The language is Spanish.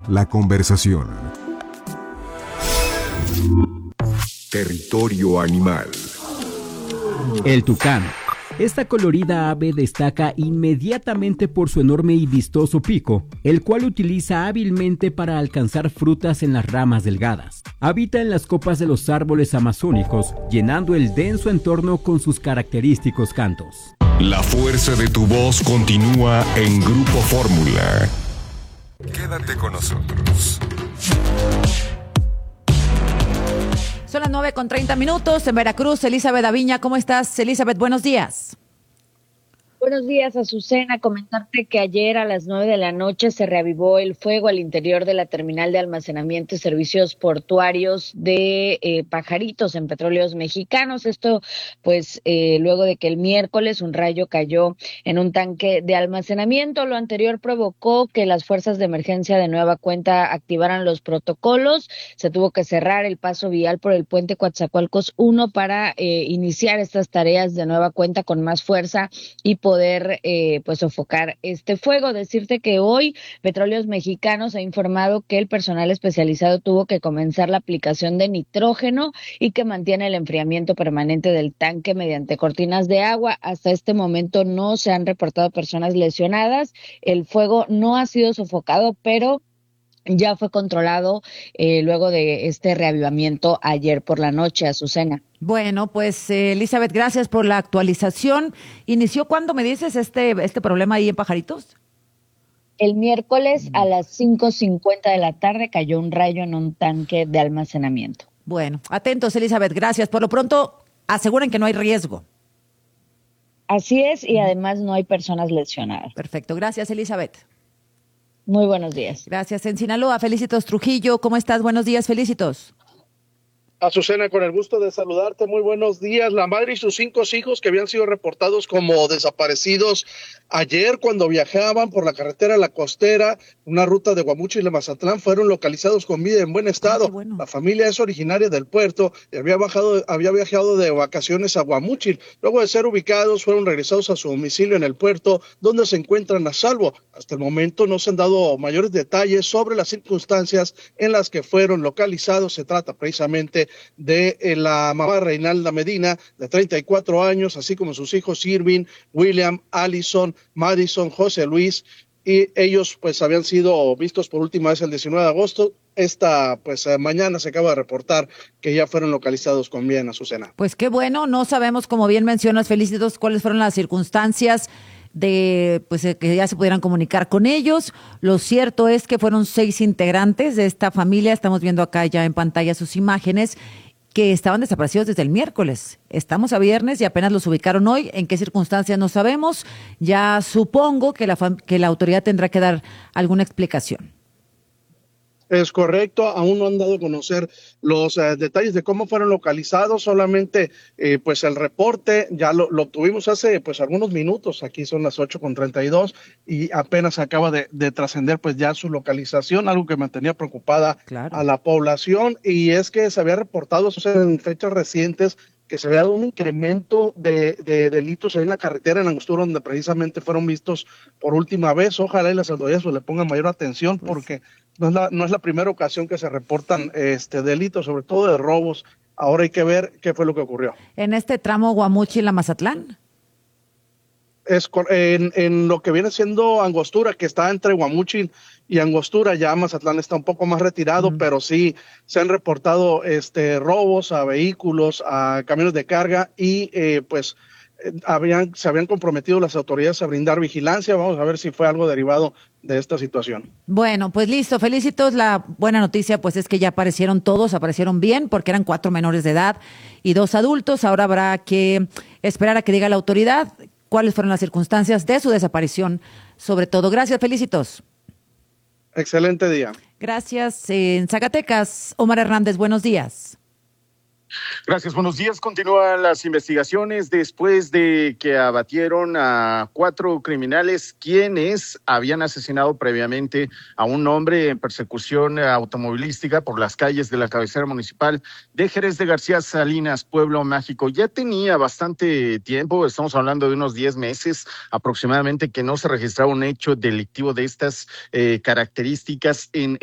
la conversación. Territorio animal. El tucán. Esta colorida ave destaca inmediatamente por su enorme y vistoso pico, el cual utiliza hábilmente para alcanzar frutas en las ramas delgadas. Habita en las copas de los árboles amazónicos, llenando el denso entorno con sus característicos cantos. La fuerza de tu voz continúa en Grupo Fórmula. Quédate con nosotros. Son las 9:30 en Veracruz. Elizabeth Aviña, ¿cómo estás? Elizabeth, buenos días. Buenos días, Azucena. Comentarte que ayer a las 9 de la noche se reavivó el fuego al interior de la terminal de almacenamiento y servicios portuarios de Pajaritos en Petróleos Mexicanos. Esto, pues, luego de que el miércoles un rayo cayó en un tanque de almacenamiento. Lo anterior provocó que las fuerzas de emergencia de nueva cuenta activaran los protocolos. Se tuvo que cerrar el paso vial por el puente Coatzacoalcos 1 para iniciar estas tareas de nueva cuenta con más fuerza y poder pues sofocar este fuego. Decirte que hoy Petróleos Mexicanos ha informado que el personal especializado tuvo que comenzar la aplicación de nitrógeno y que mantiene el enfriamiento permanente del tanque mediante cortinas de agua. Hasta este momento no se han reportado personas lesionadas. El fuego no ha sido sofocado, pero ya fue controlado luego de este reavivamiento ayer por la noche, Azucena. Bueno, pues Elizabeth, gracias por la actualización. ¿Inició cuándo, me dices, este problema ahí en Pajaritos? El miércoles a las 5:50 de la tarde cayó un rayo en un tanque de almacenamiento. Bueno, atentos, Elizabeth, gracias. Por lo pronto, aseguren que no hay riesgo. Así es, y además no hay personas lesionadas. Perfecto, gracias, Elizabeth. Muy buenos días. Gracias. En Sinaloa, Felicitos Trujillo, ¿cómo estás? Buenos días, Felicitos. Azucena, con el gusto de saludarte, muy buenos días. La madre y sus 5 hijos que habían sido reportados como desaparecidos ayer cuando viajaban por la carretera La Costera, una ruta de Guamúchil a Mazatlán, fueron localizados con vida en buen estado. Bueno. La familia es originaria del puerto y había viajado de vacaciones a Guamúchil. Luego de ser ubicados, fueron regresados a su domicilio en el puerto, donde se encuentran a salvo. Hasta el momento no se han dado mayores detalles sobre las circunstancias en las que fueron localizados. Se trata precisamente de la mamá Reinalda Medina, de 34 años, así como sus hijos Irving, William, Allison, Madison, José Luis, y ellos pues habían sido vistos por última vez el 19 de agosto. Esta mañana se acaba de reportar que ya fueron localizados con bien, Azucena. Pues qué bueno, no sabemos, como bien mencionas, Felicitos, cuáles fueron las circunstancias de que ya se pudieran comunicar con ellos. Lo cierto es que fueron 6 integrantes de esta familia, estamos viendo acá ya en pantalla sus imágenes, que estaban desaparecidos desde el miércoles. Estamos a viernes y apenas los ubicaron hoy. ¿En qué circunstancias? No sabemos. Ya supongo que la autoridad tendrá que dar alguna explicación. Es correcto, aún no han dado a conocer los detalles de cómo fueron localizados, solamente el reporte ya lo obtuvimos hace algunos minutos. Aquí son las 8:32 y apenas acaba de trascender ya su localización, algo que mantenía preocupada a la población, y es que se había reportado en fechas recientes que se había dado un incremento de delitos en la carretera en Angostura, donde precisamente fueron vistos por última vez. Ojalá y las autoridades le pongan mayor atención, porque no es la primera ocasión que se reportan delitos, sobre todo de robos. Ahora hay que ver qué fue lo que ocurrió. ¿En este tramo Guamúchil a Mazatlán? En lo que viene siendo Angostura, que está entre Guamúchil y Angostura. Ya Mazatlán está un poco más retirado, pero sí se han reportado robos a vehículos, a camiones de carga, y se habían comprometido las autoridades a brindar vigilancia. Vamos a ver si fue algo derivado de esta situación. Bueno, pues listo, Felicitos. La buena noticia es que ya aparecieron todos, aparecieron bien, porque eran 4 menores de edad y 2 adultos. Ahora habrá que esperar a que diga la autoridad cuáles fueron las circunstancias de su desaparición, sobre todo. Gracias, Felicitos. Excelente día. Gracias. En Zacatecas, Omar Hernández, buenos días. Gracias, buenos días. Continúan las investigaciones después de que abatieron a 4 criminales quienes habían asesinado previamente a un hombre en persecución automovilística por las calles de la cabecera municipal de Jerez de García Salinas, Pueblo Mágico. Ya tenía bastante tiempo, estamos hablando de unos 10 meses aproximadamente, que no se registraba un hecho delictivo de estas características en